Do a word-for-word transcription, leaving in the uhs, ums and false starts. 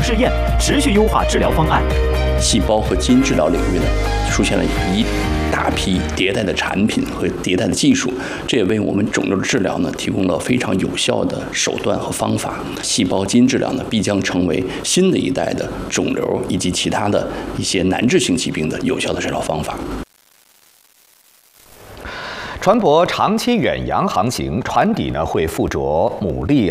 性试验，持续优化治疗方案。 细胞和基因治疗领域呢，出现了一大批迭代的产品和迭代的技术，这也为我们肿瘤治疗呢提供了非常有效的手段和方法。细胞基因治疗呢，必将成为新的一代的肿瘤以及其他的一些难治性疾病的有效的治疗方法。 船舶长期远洋航行，船底呢会附着牡蛎。